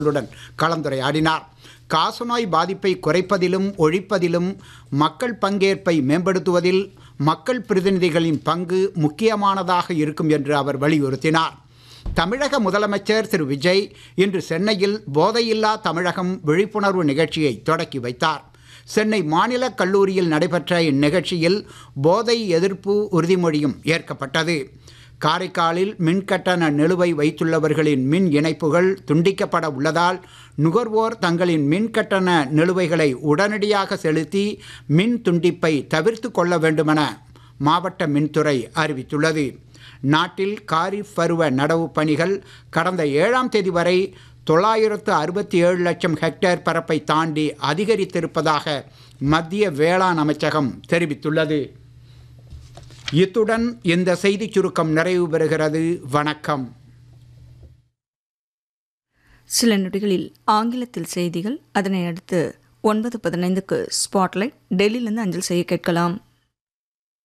ுடன் கலந்துரையாடினார். காசநோய் பாதிப்பை குறைப்பதிலும் ஒழிப்பதிலும் மக்கள் பங்கேற்பை மேம்படுத்துவதில் மக்கள் பிரதிநிதிகளின் பங்கு முக்கியமானதாக இருக்கும் என்று அவர் வலியுறுத்தினார். தமிழக முதலமைச்சர் திரு விஜய் இன்று சென்னையில் போதையில்லா தமிழகம் விழிப்புணர்வு நிகழ்ச்சியை தொடக்கி வைத்தார். சென்னை மாநில கல்லூரியில் நடைபெற்ற இந்நிகழ்ச்சியில் போதை எதிர்ப்பு உறுதிமொழியும் ஏற்கப்பட்டது. காரைக்காலில் மின்கட்டண நிலுவை வைத்துள்ளவர்களின் மின் இணைப்புகள் துண்டிக்கப்பட உள்ளதால் நுகர்வோர் தங்களின் மின்கட்டண நிலுவைகளை உடனடியாக செலுத்தி மின் துண்டிப்பை தவிர்த்து கொள்ள வேண்டுமென மாவட்ட மின்துறை அறிவித்துள்ளது. நாட்டில் காரிஃப் பருவ நடவு பணிகள் கடந்த 7ஆம் தேதி வரை 967 லட்சம் ஹெக்டேர் பரப்பை தாண்டி அதிகரித்திருப்பதாக மத்திய வேளாண் அமைச்சகம் தெரிவித்துள்ளது. இத்துடன் இந்த செய்திச் சுருக்கம் நிறைவு பெறுகிறது. வணக்கம். சில நொடிகளில் ஆங்கிலத்தில் செய்திகள், அதனை அடுத்து 9:15க்கு ஸ்பாட்லைட் டெல்லியிலிருந்து அஞ்சல் செய்ய கேட்கலாம்.